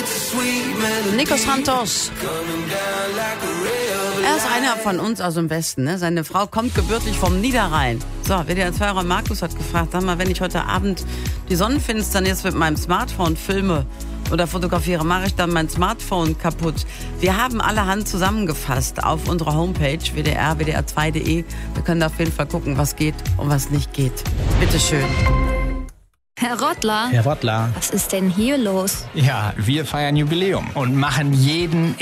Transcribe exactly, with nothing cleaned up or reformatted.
Nikos Santos. Er ist einer von uns aus dem Westen. Ne? Seine Frau kommt gebürtig vom Niederrhein. So, W D R-zwei Markus hat gefragt, sag mal, wenn ich heute Abend die Sonnenfinsternis mit meinem Smartphone filme oder fotografiere, mache ich dann mein Smartphone kaputt. Wir haben allerhand zusammengefasst auf unserer Homepage W D R, W D R zwei Punkt de. Wir können da auf jeden Fall gucken, was geht und was nicht geht. Bitteschön. Herr Rottler? Herr Rottler. Was ist denn hier los? Ja, wir feiern Jubiläum und machen jeden